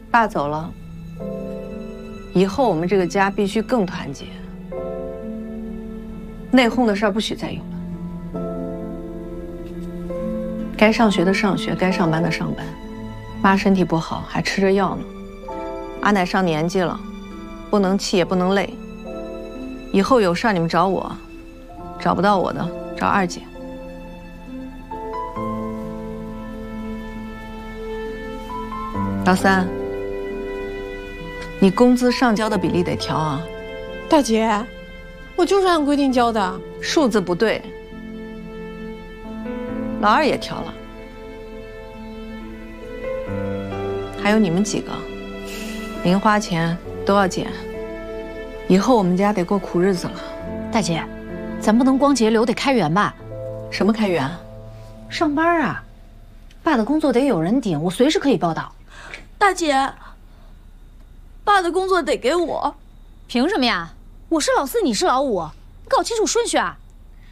爸走了，以后我们这个家必须更团结，内讧的事儿不许再有了。该上学的上学，该上班的上班。妈身体不好，还吃着药呢。阿奶上年纪了，不能气也不能累。以后有事儿你们找我，找不到我的找二姐。老三，你工资上交的比例得调啊。 大姐，我就是按规定交的。 数字不对。老二也调了。还有你们几个，零花钱都要减。以后我们家得过苦日子了。 大姐，咱不能光节流，得开源吧？ 什么开源？ 上班啊，爸的工作得有人顶，我随时可以报道。 大姐，爸的工作得给我。 凭什么呀？我是老四，你是老五，你搞清楚顺序啊！